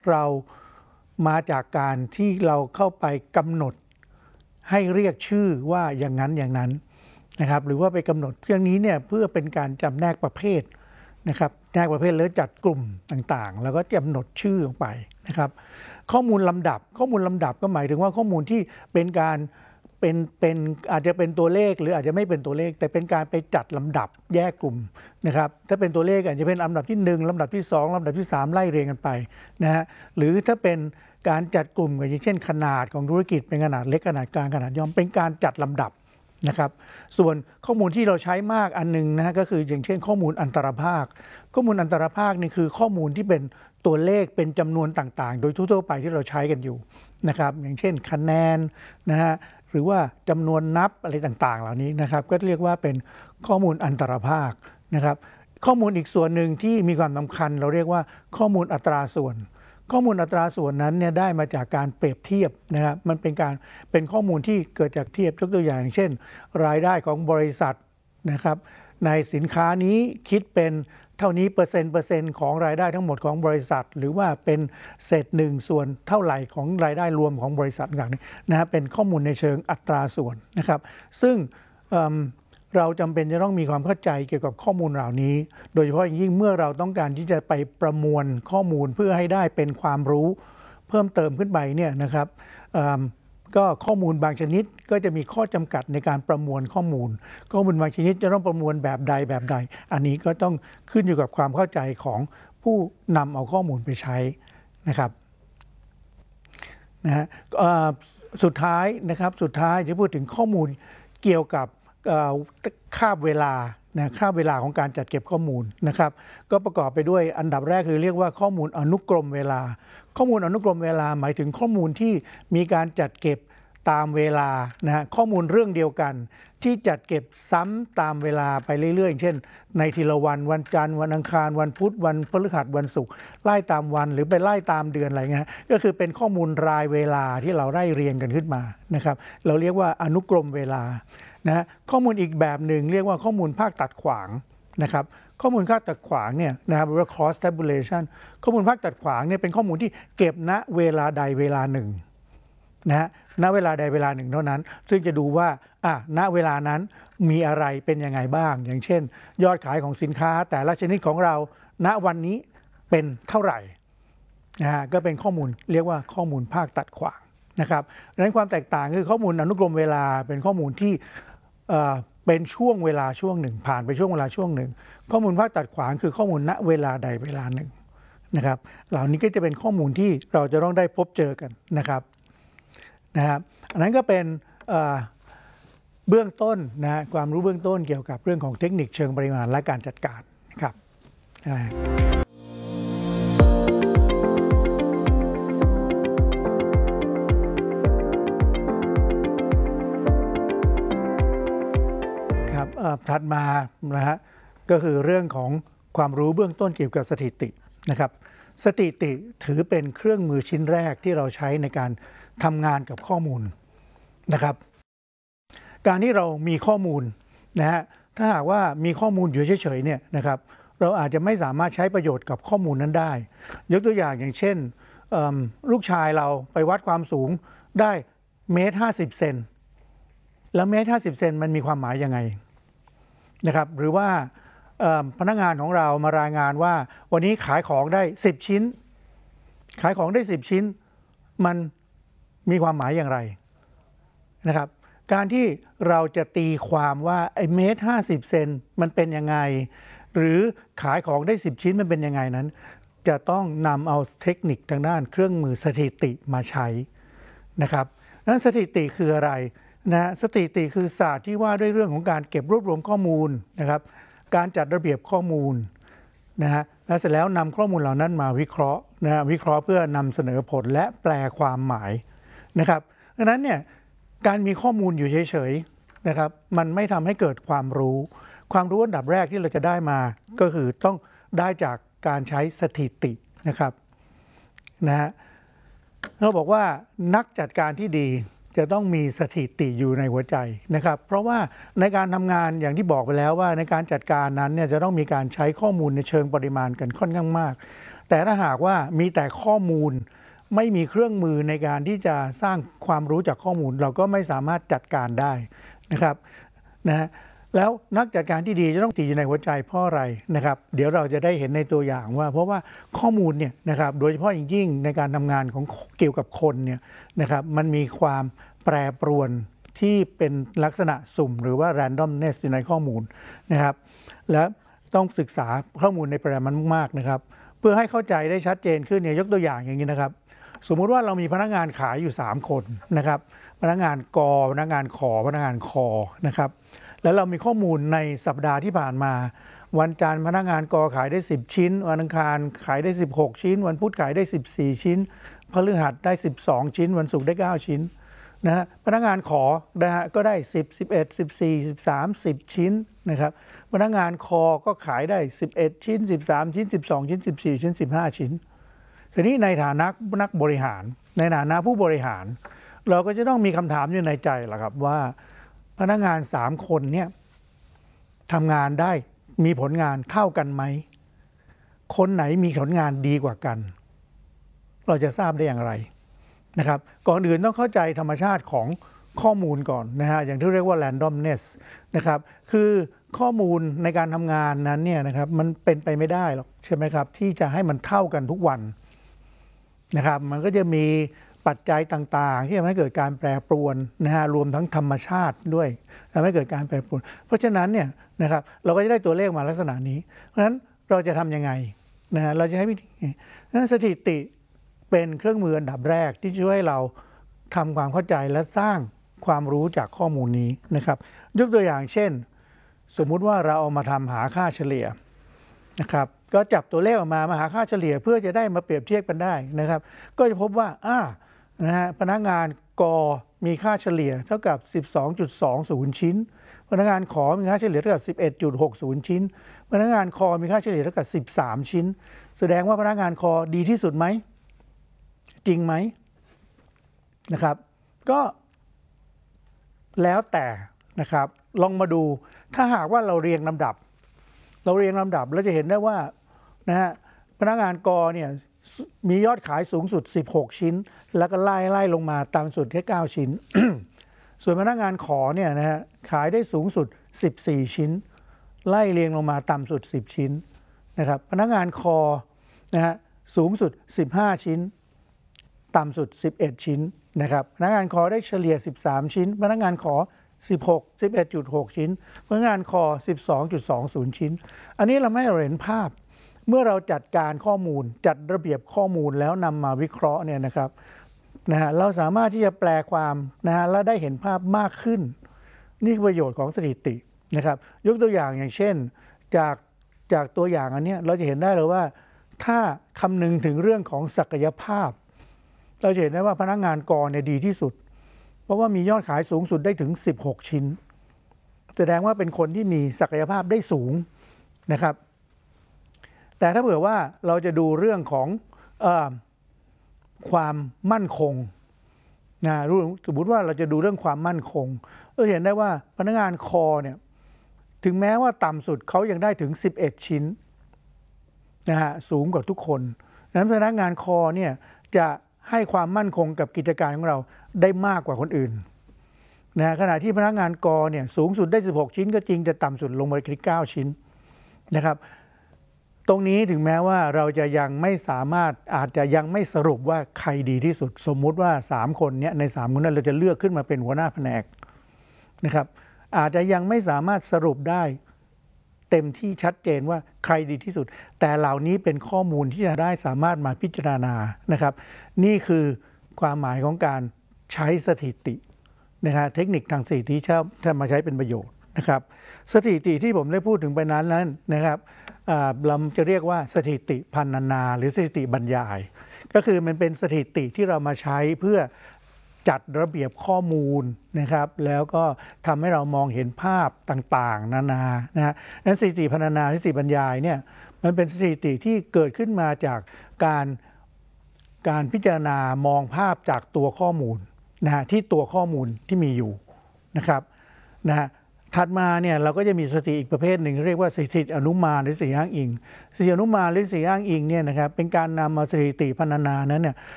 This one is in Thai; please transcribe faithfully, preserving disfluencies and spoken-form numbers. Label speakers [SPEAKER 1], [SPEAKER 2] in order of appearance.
[SPEAKER 1] เรามาจากการที่เราเข้าไปกำหนดให้เรียกชื่อว่าอย่างนั้นอย่างนั้นนะครับหรือว่าไปกำหนดเรื่องนี้เนี่ยเพื่อเป็นการจำแนกประเภทนะครับแยกประเภทแล้วจัดกลุ่มต่างๆแล้วก็กำหนดชื่อออกไปนะครับข้อมูลลำดับข้อมูลลำดับก็หมายถึงว่าข้อมูลที่เป็นการเป็นเป็นอาจจะเป็นตัวเลขหรืออาจจะไม่เป็นตัวเลขแต่เป็นการไปจัดลำดับแยกกลุ่มนะครับถ้าเป็นตัวเลขอาจจะเป็นลำดับที่หนึ่งลำดับที่สองลำดับที่สามไล่เรียงกันไปนะฮะหรือถ้าเป็นการจัดกลุ่มอย่างเช่นขนาดของธุรกิจเป็นขนาดเล็กขนาดกลางขนาดย่อมเป็นการจัดลำดับนะครับส่วนข้อมูลที่เราใช้มากอันนึงนะฮะก็คืออย่างเช่นข้อมูลอันตรภาคข้อมูลอันตรภาคนี่คือข้อมูลที่เป็นตัวเลขเป็นจำนวนต่างๆโดยทั่วๆไปที่เราใช้กันอยู่นะครับอย่างเช่นคะแนนนะฮะหรือว่าจำนวนนับอะไรต่างๆเหล่านี้นะครับก็เรียกว่าเป็นข้อมูลอันตรภาคนะครับข้อมูลอีกส่วนหนึ่งที่มีความสำคัญเราเรียกว่าข้อมูลอัตราส่วนข้อมูลอัตราส่วนนั้นเนี่ยได้มาจากการเปรียบเทียบนะครับมันเป็นการเป็นข้อมูลที่เกิดจากเทียบยกตัวอย่างเช่นรายได้ของบริษัทนะครับในสินค้านี้คิดเป็นเท่านี้เปอร์เซ็นต์เปอร์เซ็นต์ของรายได้ทั้งหมดของบริษัทหรือว่าเป็นเศษหนึ่งส่วนเท่าไหร่ของรายได้รวมของบริษัทอย่างนี้นะฮะเป็นข้อมูลในเชิงอัตราส่วนนะครับซึ่งเราจำเป็นจะต้องมีความเข้าใจเกี่ยวกับข้อมูลเหล่านี้โดยเฉพาะอย่างยิ่งเมื่อเราต้องการที่จะไปประมวลข้อมูลเพื่อให้ได้เป็นความรู้เพิ่มเติมขึ้นไปเนี่ยนะครับก็ข้อมูลบางชนิดก็จะมีข้อจำกัดในการประมวลข้อมูลข้อมูลบางชนิดจะต้องประมวลแบบใดแบบใดอันนี้ก็ต้องขึ้นอยู่กับความเข้าใจของผู้นำเอาข้อมูลไปใช้นะครับนะฮะสุดท้ายนะครับสุดท้ายจะพูดถึงข้อมูลเกี่ยวกับคาบเวลานะคาบเวลาของการจัดเก็บข้อมูลนะครับก็ประกอบไปด้วยอันดับแรกคือเรียกว่าข้อมูลอนุกรมเวลาข้อมูลอนุกรมเวลาหมายถึงข้อมูลที่มีการจัดเก็บตามเวลานะฮะข้อมูลเรื่องเดียวกันที่จัดเก็บซ้ำตามเวลาไปเรื่อยๆเช่นในทีละวันวันจันทร์วันอังคารวันพุธวันพฤหัสวันศุกร์ไล่ตามวันหรือไปไล่ตามเดือนอะไรเงี้ยก็คือเป็นข้อมูลรายเวลาที่เราไล่เรียงกันขึ้นมานะครับเราเรียกว่าอนุกรมเวลานะฮะข้อมูลอีกแบบหนึ่งเรียกว่าข้อมูลภาคตัดขวางนะครับข้อมูลภาคตัดขวางเนี่ยนะครับเรียกว่า cross tabulation ข้อมูลภาคตัดขวางเนี่ยเป็นข้อมูลที่เก็บณเวลาใดเวลาหนึ่งนะฮะณเวลาใดเวลาหนึ่งเท่านั้นซึ่งจะดูว่าอ่ะณเวลานั้นมีอะไรเป็นยังไงบ้างอย่างเช่นยอดขายของสินค้าแต่ละชนิดของเราณวันนี้เป็นเท่าไหร่นะฮะก็เป็นข้อมูลเรียกว่าข้อมูลภาคตัดขวางนะครับดังนั้นความแตกต่างคือข้อมูลอนุกรมเวลาเป็นข้อมูลที่เป็นช่วงเวลาช่วงหนึ่งผ่านไปช่วงเวลาช่วงหนึ่งข้อมูลภาคตัดขวางคือข้อมูลณเวลาใดเวลาหนึ่งนะครับเหล่านี้ก็จะเป็นข้อมูลที่เราจะต้องได้พบเจอกันนะครับนะครับอันนั้นก็เป็นเบื้องต้นนะความรู้เบื้องต้นเกี่ยวกับเรื่องของเทคนิคเชิงปริมาณและการจัดการนะครับถัดมานะฮะก็คือเรื่องของความรู้เบื้องต้นเกี่ยวกับสถิตินะครับสถิติถือเป็นเครื่องมือชิ้นแรกที่เราใช้ในการทำงานกับข้อมูลนะครับการที่เรามีข้อมูลนะฮะถ้าหากว่ามีข้อมูลอยู่เฉยๆเนี่ยนะครับเราอาจจะไม่สามารถใช้ประโยชน์กับข้อมูลนั้นได้ยกตัวอย่างอย่างเช่นลูกชายเราไปวัดความสูงได้เมตรห้าสิบเซนแล้วเมตรห้าสิบเซนมันมีความหมายยังไงนะครับหรือว่าพนักงานของเรามารายงานว่าวันนี้ขายของได้สิบชิ้นขายของได้สิบชิ้นมันมีความหมายอย่างไรนะครับการที่เราจะตีความว่าไอ้เมตรห้าสิบเซนมันเป็นยังไงหรือขายของได้สิบชิ้นมันเป็นยังไงนั้นจะต้องนำเอาเทคนิคทางด้านเครื่องมือสถิติมาใช้นะครับนั้นสถิติคืออะไรนะสถิติคือศาสตร์ที่ว่าด้วยเรื่องของการเก็บรวบรวมข้อมูลนะครับการจัดระเบียบข้อมูลนะฮะแล้วเสร็จแล้วนำข้อมูลเหล่านั้นมาวิเคราะห์นะวิเคราะห์เพื่อนำเสนอผลและแปลความหมายนะครับดังนั้นเนี่ยการมีข้อมูลอยู่เฉยๆนะครับมันไม่ทำให้เกิดความรู้ความรู้อันดับแรกที่เราจะได้มาก็คือต้องได้จากการใช้สถิตินะครับนะฮะเราบอกว่านักจัดการที่ดีจะต้องมีสถิติอยู่ในหัวใจนะครับเพราะว่าในการทำงานอย่างที่บอกไปแล้วว่าในการจัดการนั้นเนี่ยจะต้องมีการใช้ข้อมูลในเชิงปริมาณกันค่อนข้างมากแต่ถ้าหากว่ามีแต่ข้อมูลไม่มีเครื่องมือในการที่จะสร้างความรู้จากข้อมูลเราก็ไม่สามารถจัดการได้นะครับนะฮะแล้วนักจัดการที่ดีจะต้องตีอยู่ในหัวใจเพราะอะไรนะครับเดี๋ยวเราจะได้เห็นในตัวอย่างว่าเพราะว่าข้อมูลเนี่ยนะครับโดยเฉพาะอย่างยิ่งในการทำงานของเกี่ยวกับคนเนี่ยนะครับมันมีความแปรปรวนที่เป็นลักษณะสุ่มหรือว่า randomness อยู่ในข้อมูลนะครับและต้องศึกษาข้อมูลในปริมาณมากๆนะครับเพื่อให้เข้าใจได้ชัดเจนขึ้นเนี่ยยกตัวอย่างอย่างนี้นะครับสมมุติว่าเรามีพนักงานขายอยู่สามคนนะครับพนักงานกพนักงานขอพนักงานคอนะครับแล้วเรามีข้อมูลในสัปดาห์ที่ผ่านมาวันจันทร์พนักงานกขายได้สิบชิ้นวันอังคารขายได้สิบหกชิ้นวันพุธขายได้สิบสี่ชิ้นพฤหัสได้สิบสองชิ้นวันศุกร์ได้เก้าชิ้นนะฮะพนักงานขอนะฮะก็ได้สิบ สิบเอ็ด สิบสี่ สิบสาม สิบชิ้นนะครับพนักงานคอก็ขายได้สิบเอ็ดชิ้นสิบสามชิ้นสิบสองชิ้นสิบสี่ชิ้นสิบห้าชิ้นทีนี้ในฐานะนักบริหารในฐานะผู้บริหารเราก็จะต้องมีคำถามอยู่ในใจแหละครับว่าพนักงานสามคนเนี่ยทำงานได้มีผลงานเท่ากันไหมคนไหนมีผลงานดีกว่ากันเราจะทราบได้อย่างไรนะครับก่อนอื่นต้องเข้าใจธรรมชาติของข้อมูลก่อนนะฮะอย่างที่เรียกว่า randomness นะครับคือข้อมูลในการทำงานนั้นเนี่ยนะครับมันเป็นไปไม่ได้หรอกใช่ไหมครับที่จะให้มันเท่ากันทุกวันนะครับมันก็จะมีปัจจัยต่างๆที่ทำให้เกิดการแปรปรวนนะฮะรวมทั้งธรรมชาติด้วยทำให้เกิดการแปรปรวนเพราะฉะนั้นเนี่ยนะครับเราก็จะได้ตัวเลขมาลักษณะนี้เพราะฉะนั้นเราจะทำยังไงนะฮะเราจะให้วิธีนั้นสถิติเป็นเครื่องมืออันดับแรกที่ช่วยให้เราทำความเข้าใจและสร้างความรู้จากข้อมูลนี้นะครับยกตัวอย่างเช่นสมมุติว่าเราเอามาทำหาค่าเฉลี่ยนะครับก็จับตัวเลขออกมามาหาค่าเฉลี่ยเพื่อจะได้มาเปรียบเทียบกันได้นะครับก็จะพบว่าอ่านะฮะพนักงานกมีค่าเฉลี่ยเท่ากับ สิบสองจุดสองศูนย์ ชิ้นพนักงานขอมีค่าเฉลี่ยเท่ากับ สิบเอ็ดจุดหกศูนย์ ชิ้นพนักงานคอมีค่าเฉลี่ยเท่ากับสิบสามชิ้นแสดงว่าพนักงานคอดีที่สุดไหมจริงไหมนะครับก็แล้วแต่นะครับลองมาดูถ้าหากว่าเราเรียงลำดับเราเรียงลำดับแล้วจะเห็นได้ว่านะฮะพนักงานกเนี่ยมียอดขายสูงสุดสิบหกชิ้นแล้วก็ไล่ไล่ลงมาตามสุดแค่เก้าชิ้น ส่วนพนักงานขอเนี่ยนะฮะขายได้สูงสุดสิบสี่ชิ้นไล่เรียงลงมาต่ำสุดสิบชิ้นนะครับพนักงานคอนะฮะสูงสุดสิบห้าชิ้นต่ำสุดสิบเอ็ดชิ้นนะครับพนักงานคอได้เฉลี่ยสิบสามชิ้นพนักงานขอสิบหก สิบเอ็ดจุดหก ชิ้นพนักงานคอ สิบสองจุดสองศูนย์ ชิ้นอันนี้เราไม่เห็นภาพเมื่อเราจัดการข้อมูลจัดระเบียบข้อมูลแล้วนำมาวิเคราะห์เนี่ยนะครับนะฮะเราสามารถที่จะแปลความนะฮะและได้เห็นภาพมากขึ้นนี่คือประโยชน์ของสถิตินะครับยกตัวอย่างอย่างเช่นจากจากตัวอย่างอันนี้เราจะเห็นได้เลยว่าถ้าคำนึงถึงเรื่องของศักยภาพเราจะเห็นได้ว่าพนักงานกเนี่ยดีที่สุดเพราะว่ามียอดขายสูงสุดได้ถึงสิบหกชิ้นแสดงว่าเป็นคนที่มีศักยภาพได้สูงนะครับแต่ถ้าเผื่อว่าเราจะดูเรื่องของเอ่อความมั่นคงนะสมมติว่าเราจะดูเรื่องความมั่นคงเราเห็นได้ว่าพนักงานคอเนี่ยถึงแม้ว่าต่ำสุดเขายังได้ถึงสิบเอ็ดชิ้นนะฮะสูงกว่าทุกคนดังนั้นพนักงานคอเนี่ยจะให้ความมั่นคงกับกิจการของเราได้มากกว่าคนอื่นนะขณะที่พนักงานกเนี่ยสูงสุดได้สิบหกชิ้นก็จริงจะต่ำสุดลงมาที่เก้าชิ้นนะครับตรงนี้ถึงแม้ว่าเราจะยังไม่สามารถอาจจะยังไม่สรุปว่าใครดีที่สุดสมมุติว่าสามคนนี้ในสามคนนั้นเราจะเลือกขึ้นมาเป็นหัวหน้าแผนกนะครับอาจจะยังไม่สามารถสรุปได้เต็มที่ชัดเจนว่าใครดีที่สุดแต่เหล่านี้เป็นข้อมูลที่จะได้สามารถมาพิจารณานะครับนี่คือความหมายของการใช้สถิตินะฮะเทคนิคทางสถิติที่จะมาใช้เป็นประโยชน์นะครับสถิติที่ผมได้พูดถึงไปนั้นนั้นนะครับเราจะเรียกว่าสถิติพรรณนาหรือสถิติบรรยายก็คือมันเป็นสถิติที่เรามาใช้เพื่อจัดระเบียบข้อมูลนะครับแล้วก็ทำให้เรามองเห็นภาพต่างๆนานานะฮะนั้นสถิติพรรณนาสถิติบรรยายเนี่ยมันเป็นสถิติที่เกิดขึ้นมาจากการการพิจารณามองภาพจากตัวข้อมูลนะฮะที่ตัวข้อมูลที่มีอยู่นะครับนะฮะถัดมาเนี่ยเราก็จะมีสถิติอีกประเภทหนึ่งเรียกว่าสถิติอนุมานหรือสถิติอ้างอิงสถิติอนุมานหรือสถิติอ้างอิงเนี่ยนะครับเป็นการนำมาสถิติพรรณนานั้นเนี่ย